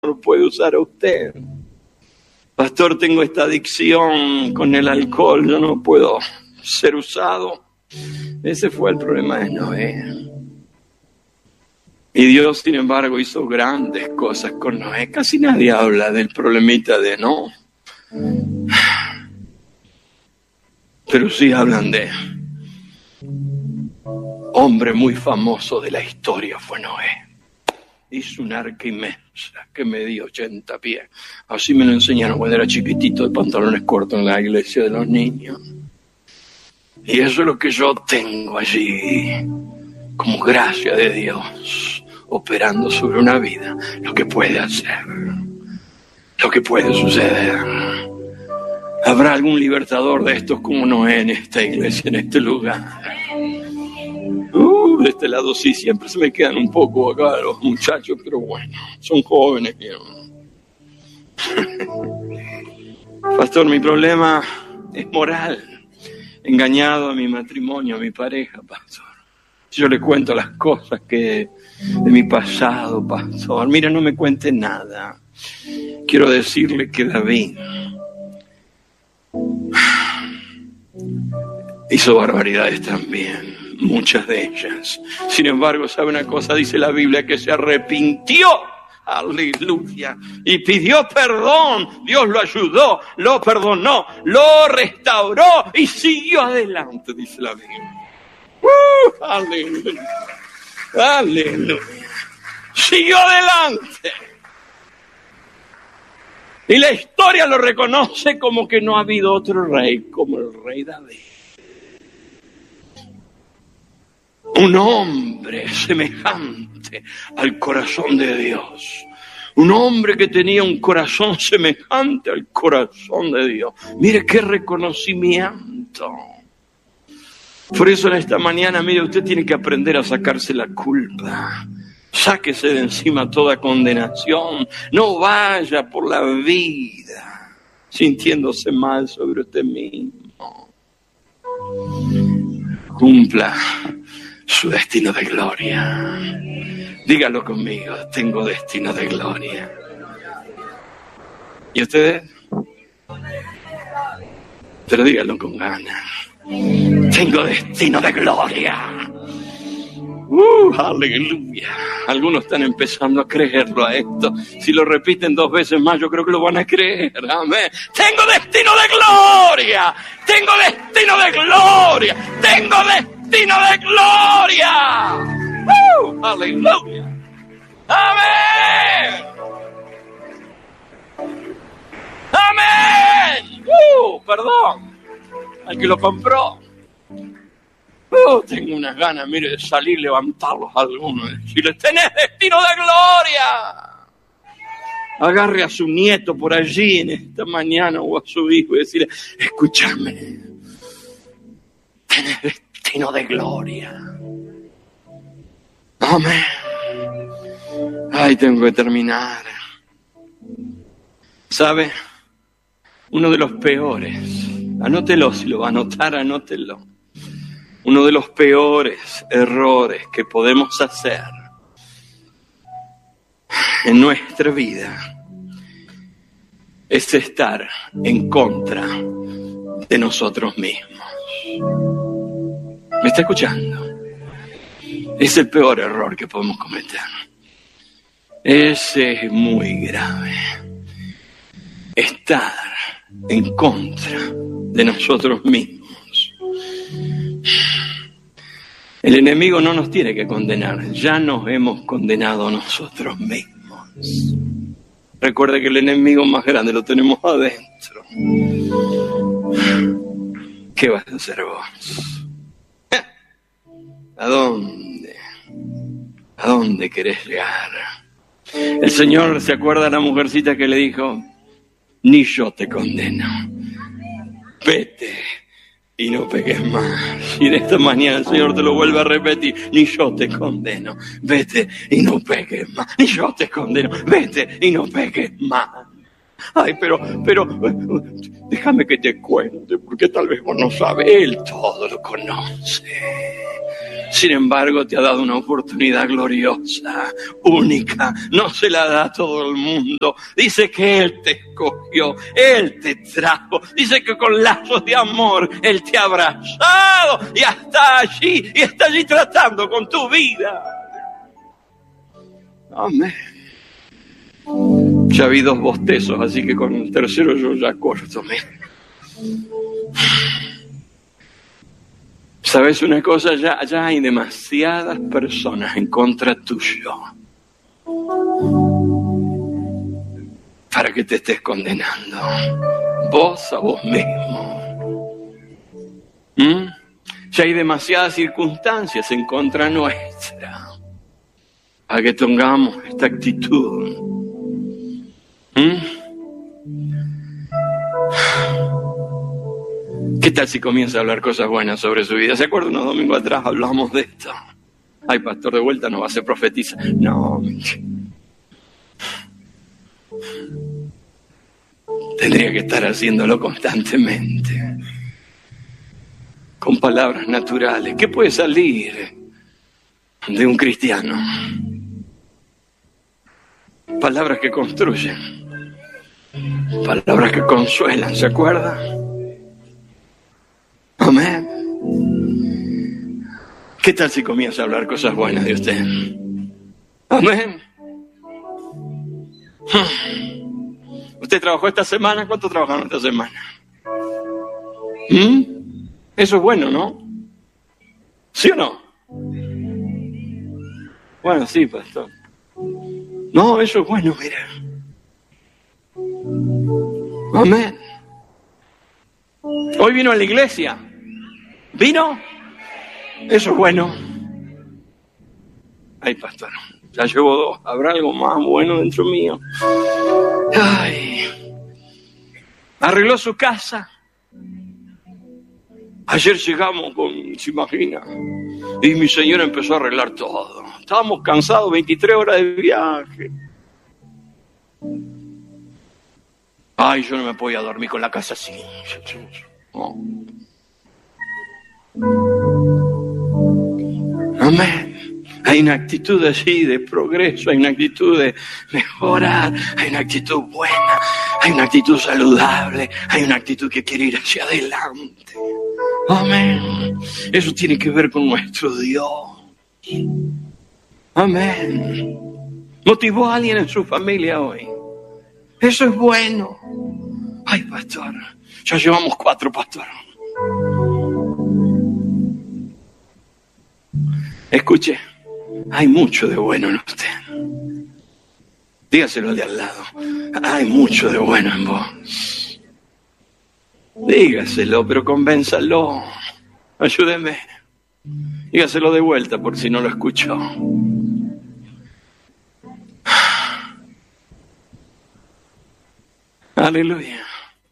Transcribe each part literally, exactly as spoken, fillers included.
lo puede usar a usted. Pastor, tengo esta adicción con el alcohol, yo no puedo ser usado. Ese fue el problema de Noé. Y Dios, sin embargo, hizo grandes cosas con Noé. Casi nadie habla del problemita de Noé. Pero sí hablan de hombre muy famoso de la historia fue Noé. Hizo un arca inmensa que medía ochenta pies. Así me lo enseñaron cuando era chiquitito, de pantalones cortos en la iglesia de los niños. Y eso es lo que yo tengo allí, como gracia de Dios, operando sobre una vida, lo que puede hacer, lo que puede suceder. ¿Habrá algún libertador de estos como Noé en esta iglesia, en este lugar? Uh, de este lado sí, siempre se me quedan un poco acá los muchachos, pero bueno, son jóvenes. Pastor, mi problema es moral. Engañado a mi matrimonio, a mi pareja, pastor. Yo le cuento las cosas que de mi pasado, pastor. Mira, no me cuente nada. Quiero decirle que David hizo barbaridades también, muchas de ellas. Sin embargo, ¿sabe una cosa? Dice la Biblia que se arrepintió, aleluya, y pidió perdón. Dios lo ayudó, lo perdonó, lo restauró y siguió adelante, dice la Biblia. ¡Uh! Aleluya, aleluya. Siguió adelante. Y la historia lo reconoce como que no ha habido otro rey como el rey David. Un hombre semejante al corazón de Dios. Un hombre que tenía un corazón semejante al corazón de Dios. Mire qué reconocimiento. Por eso en esta mañana, mire, usted tiene que aprender a sacarse la culpa. Sáquese de encima toda condenación. No vaya por la vida sintiéndose mal sobre usted mismo. Cumpla su destino de gloria. Dígalo conmigo, tengo destino de gloria. ¿Y ustedes? Pero dígalo con ganas. Tengo destino de gloria. Uh, aleluya. Algunos están empezando a creerlo a esto. Si lo repiten dos veces más, yo creo que lo van a creer. Amén. Tengo destino de gloria. Tengo destino de gloria. Tengo destino de gloria. Uh, aleluya. Amén. Amén. Uh, perdón. Al que lo compró. Oh, tengo unas ganas, mire, de salir, levantarlos a algunos. Si les tenés destino de gloria, agarre a su nieto por allí en esta mañana o a su hijo y decirle, escúchame, tenés destino de gloria. Amén. Ay, tengo que terminar. ¿Sabe? Uno de los peores, anótelo, si lo va a anotar, anótelo. Uno de los peores errores que podemos hacer en nuestra vida es estar en contra de nosotros mismos. ¿Me está escuchando? Es el peor error que podemos cometer. Ese es muy grave. Estar en contra de nosotros mismos. El enemigo no nos tiene que condenar, ya nos hemos condenado nosotros mismos. Recuerda que el enemigo más grande lo tenemos adentro. ¿Qué vas a hacer vos? ¿A dónde? ¿A dónde querés llegar? El Señor, ¿se acuerda de la mujercita que le dijo? Ni yo te condeno. Vete y no peques más. Y en esta mañana el Señor te lo vuelve a repetir. Ni yo te condeno. Vete y no peques más. Ni yo te condeno. Vete y no peques más. Ay, pero, pero, déjame que te cuente, porque tal vez vos no sabes. Él todo lo conoce. Sin embargo, te ha dado una oportunidad gloriosa, única. No se la da a todo el mundo. Dice que Él te escogió, Él te trajo. Dice que con lazos de amor Él te ha abrazado y está allí, y está allí tratando con tu vida. Amén. Ya vi dos bostezos, así que con el tercero yo ya corto. ¿Sabes una cosa? Ya, ya hay demasiadas personas en contra tuyo para que te estés condenando. Vos a vos mismo. ¿Mm? Ya hay demasiadas circunstancias en contra nuestra para que tengamos esta actitud. ¿Mm? ¿Qué tal si comienza a hablar cosas buenas sobre su vida? ¿Se acuerda? Unos domingos atrás hablamos de esto. Ay, pastor, de vuelta no va a ser profetiza. No. Tendría que estar haciéndolo constantemente. Con palabras naturales. ¿Qué puede salir de un cristiano? Palabras que construyen. Palabras que consuelan, ¿se acuerda? Amén. ¿Qué tal si comienza a hablar cosas buenas de usted? Amén. ¿Usted trabajó esta semana? ¿Cuánto trabajaron esta semana? ¿Mm? Eso es bueno, ¿no? ¿Sí o no? Bueno, sí, pastor. No, eso es bueno, mira. Amén. Hoy vino a la iglesia. ¿Vino? Eso es bueno. Ay, pastor, ya llevo dos. ¿Habrá algo más bueno dentro mío? Ay. Arregló su casa. Ayer llegamos con, se imagina, y mi señora empezó a arreglar todo. Estábamos cansados, veintitrés horas de viaje. Ay, yo no me podía dormir con la casa así. Oh. Amén. Hay una actitud así de progreso, hay una actitud de mejorar, hay una actitud buena, hay una actitud saludable, hay una actitud que quiere ir hacia adelante. Amén. Eso tiene que ver con nuestro Dios. Amén. ¿Motivó a alguien en su familia hoy? Eso es bueno. Ay, pastor, ya llevamos cuatro, pastor. Escuche, hay mucho de bueno en usted. Dígaselo al de al lado. Hay mucho de bueno en vos. Dígaselo, pero convénzalo. Ayúdeme. Dígaselo de vuelta por si no lo escuchó. Aleluya.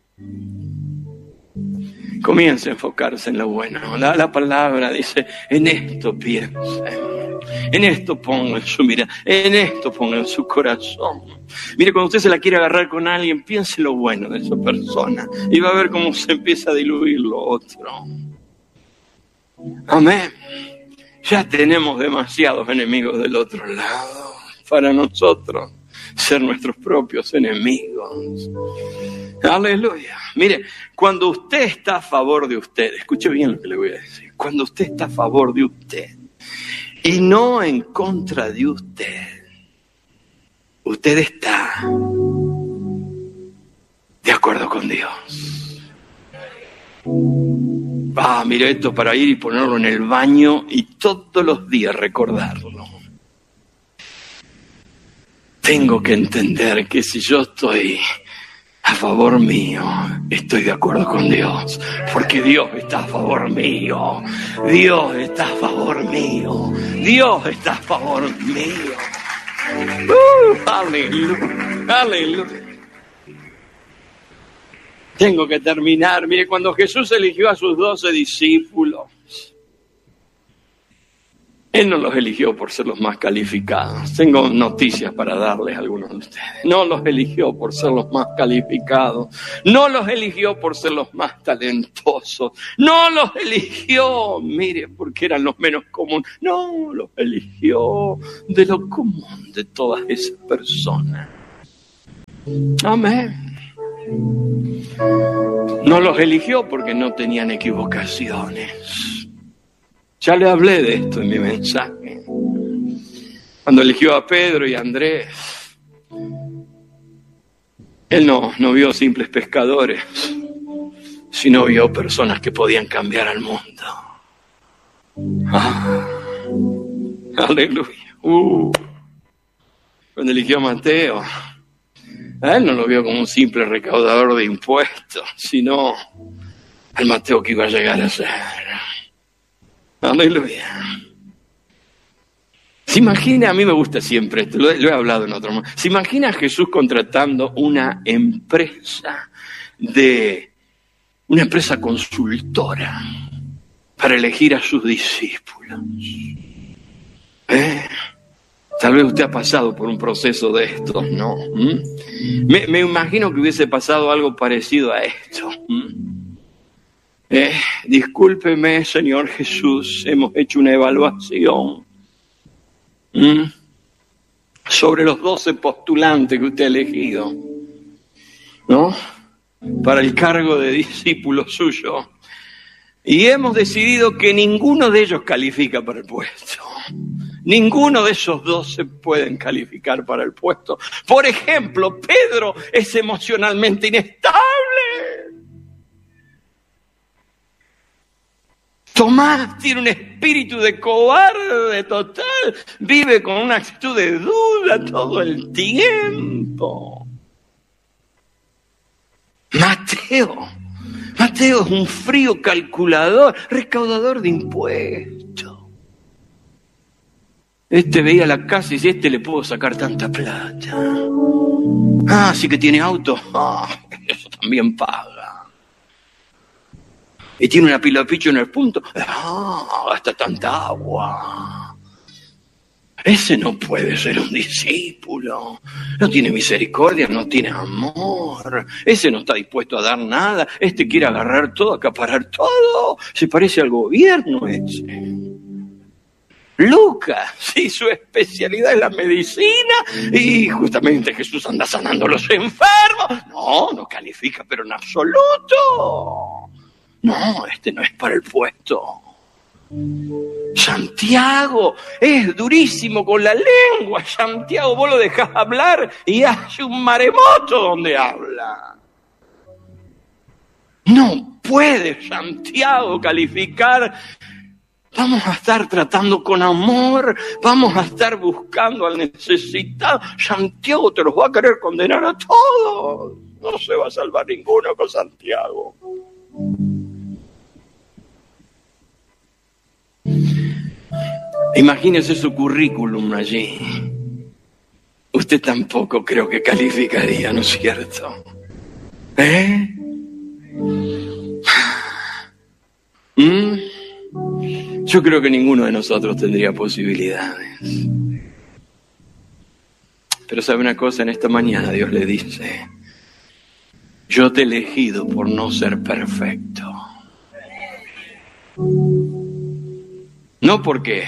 Comience a enfocarse en lo bueno. La, la palabra dice, en esto piensen, en esto pongan su mirada, en esto pongan su corazón. Mire, cuando usted se la quiere agarrar con alguien, piense lo bueno de esa persona y va a ver cómo se empieza a diluir lo otro. Amén. Ya tenemos demasiados enemigos del otro lado para nosotros ser nuestros propios enemigos. Aleluya. Mire, cuando usted está a favor de usted, escuche bien lo que le voy a decir, cuando usted está a favor de usted y no en contra de usted, usted está de acuerdo con Dios. Ah, mire, esto para ir y ponerlo en el baño y todos los días recordarlo. Tengo que entender que si yo estoy a favor mío, estoy de acuerdo con Dios, porque Dios está a favor mío, Dios está a favor mío, Dios está a favor mío. Uh, aleluya, aleluya. Tengo que terminar. Mire, cuando Jesús eligió a sus doce discípulos, Él no los eligió por ser los más calificados. Tengo noticias para darles a algunos de ustedes. No los eligió por ser los más calificados. No los eligió por ser los más talentosos. No los eligió, mire, porque eran los menos comunes. No, los eligió de lo común de todas esas personas. Amén. No los eligió porque no tenían equivocaciones. Ya le hablé de esto en mi mensaje. Cuando eligió a Pedro y a Andrés, él no, no vio simples pescadores, sino vio personas que podían cambiar al mundo. Ah, aleluya. Uh. Cuando eligió a Mateo, a él no lo vio como un simple recaudador de impuestos, sino al Mateo que iba a llegar a ser. Aleluya. Se imagina, a mí me gusta siempre esto, lo, lo he hablado en otro momento. Se imagina a Jesús contratando una empresa de, una empresa consultora para elegir a sus discípulos. ¿Eh? Tal vez usted ha pasado por un proceso de estos, ¿no? ¿Mm? Me, me imagino que hubiese pasado algo parecido a esto. ¿Mm? Eh, discúlpeme, Señor Jesús, hemos hecho una evaluación ¿Mm? sobre los doce postulantes que usted ha elegido, ¿no? Para el cargo de discípulo suyo. Y hemos decidido que ninguno de ellos califica para el puesto. Ninguno de esos doce pueden calificar para el puesto. Por ejemplo, Pedro es emocionalmente inestable. Tomás tiene un espíritu de cobarde total, vive con una actitud de duda todo el tiempo. Mateo, Mateo es un frío calculador, recaudador de impuestos. Este veía la casa y dice, este le puedo sacar tanta plata. Ah, sí que tiene auto, ah, eso también paga. Y tiene una pila de picho en el punto. ¡Ah! Gasta tanta agua. Ese no puede ser un discípulo. No tiene misericordia, no tiene amor. Ese no está dispuesto a dar nada. Este quiere agarrar todo, acaparar todo. Se parece al gobierno ese. Lucas, sí, su especialidad es la medicina. Y justamente Jesús anda sanando a los enfermos. No, no califica, pero en absoluto. No, este no es para el puesto. Santiago es durísimo con la lengua. Santiago, vos lo dejás hablar y hace un maremoto donde habla. No puede Santiago calificar. Vamos a estar tratando con amor, vamos a estar buscando al necesitado. Santiago te los va a querer condenar a todos. No se va a salvar ninguno con Santiago. Imagínese su currículum allí. Usted tampoco creo que calificaría, ¿no es cierto? ¿Eh? ¿Mm? Yo creo que ninguno de nosotros tendría posibilidades. Pero sabe una cosa, en esta mañana Dios le dice, yo te he elegido por no ser perfecto. No porque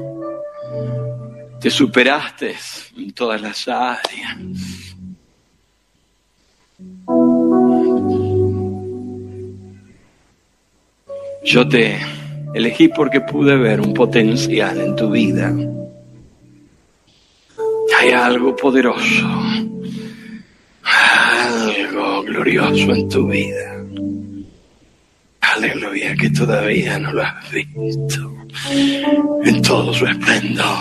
te superaste en todas las áreas. Yo te elegí porque pude ver un potencial en tu vida. Hay algo poderoso, algo glorioso en tu vida. Aleluya, que todavía no lo has visto en todo su esplendor.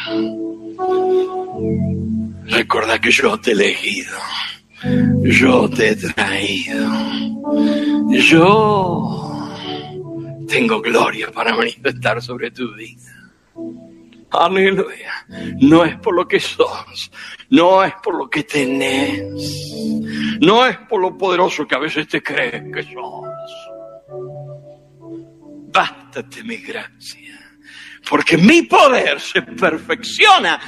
Recuerda que yo te he elegido, yo te he traído, yo tengo gloria para manifestar sobre tu vida. Aleluya. No es por lo que sos, no es por lo que tenés, no es por lo poderoso que a veces te crees que sos. Bástate mi gracia, Porque mi poder se perfecciona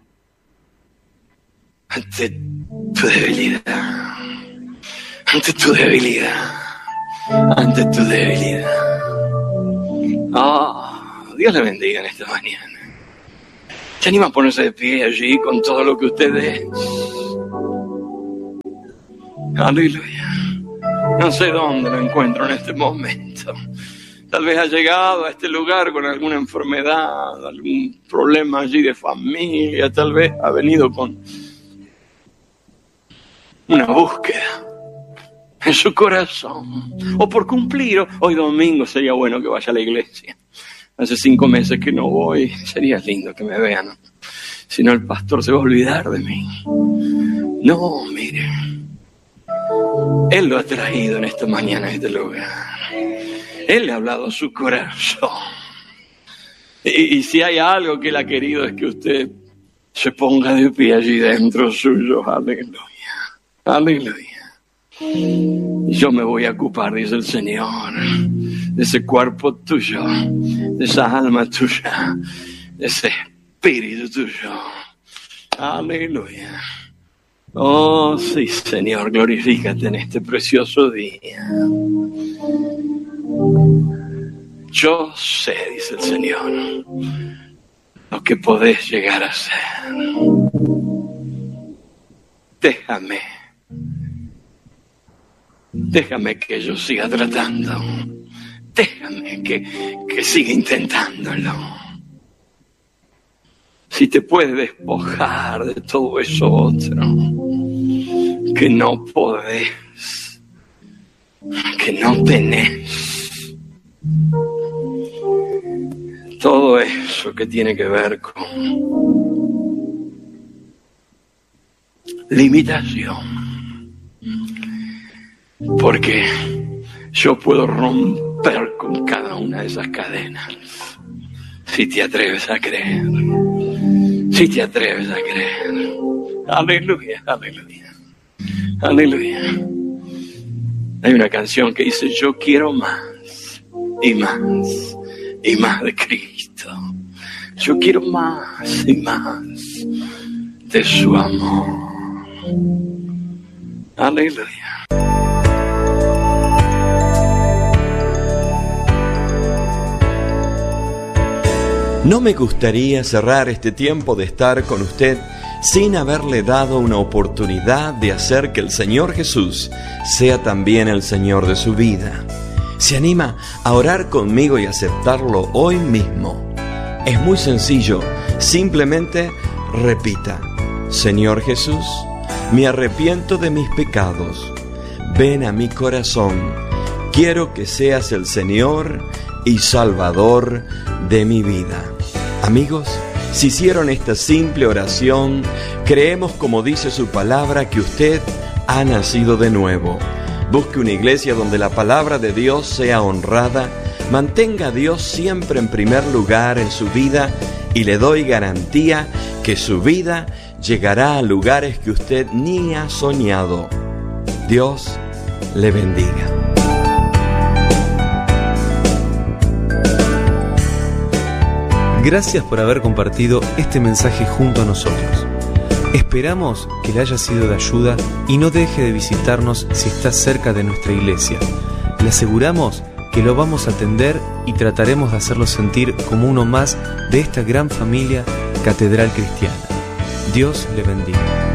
ante tu debilidad. Ante tu debilidad. Ante tu debilidad. Oh, Dios le bendiga en esta mañana. ¿Se anima a ponerse de pie allí con todo lo que usted es? Aleluya. No sé dónde lo encuentro en este momento. Tal vez ha llegado a este lugar con alguna enfermedad, algún problema allí de familia. Tal vez ha venido con una búsqueda en su corazón. O por cumplir. Hoy domingo sería bueno que vaya a la iglesia. Hace cinco meses que no voy. Sería lindo que me vean. Si no, el pastor se va a olvidar de mí. No, mire. Él lo ha traído en esta mañana a este lugar. Él le ha hablado a su corazón. Y, y si hay algo que él ha querido es que usted se ponga de pie allí dentro suyo. Aleluya. Aleluya. Y yo me voy a ocupar, dice el Señor, de ese cuerpo tuyo, de esa alma tuya, de ese espíritu tuyo. Aleluya. Oh, sí, Señor, glorifícate en este precioso día. Yo sé, dice el Señor, lo que podés llegar a ser. Déjame. Déjame que yo siga tratando. Déjame que, que siga intentándolo. Si te puedes despojar de todo eso otro que no podés, que no tenés, todo eso que tiene que ver con limitación, porque yo puedo romper con cada una de esas cadenas si te atreves a creer. Si te atreves a creer. Aleluya, aleluya. Aleluya. Hay una canción que dice: yo quiero más y más y más de Cristo. Yo quiero más y más de su amor. Aleluya. No me gustaría cerrar este tiempo de estar con usted sin haberle dado una oportunidad de hacer que el Señor Jesús sea también el Señor de su vida. ¿Se anima a orar conmigo y aceptarlo hoy mismo? Es muy sencillo, simplemente repita: Señor Jesús, me arrepiento de mis pecados, ven a mi corazón, quiero que seas el Señor y Salvador de mi vida. Amigos, si hicieron esta simple oración, creemos, como dice su palabra, que usted ha nacido de nuevo. Busque una iglesia donde la palabra de Dios sea honrada, mantenga a Dios siempre en primer lugar en su vida y le doy garantía que su vida llegará a lugares que usted ni ha soñado. Dios le bendiga. Gracias por haber compartido este mensaje junto a nosotros. Esperamos que le haya sido de ayuda y no deje de visitarnos si está cerca de nuestra iglesia. Le aseguramos que lo vamos a atender y trataremos de hacerlo sentir como uno más de esta gran familia Catedral Cristiana. Dios le bendiga.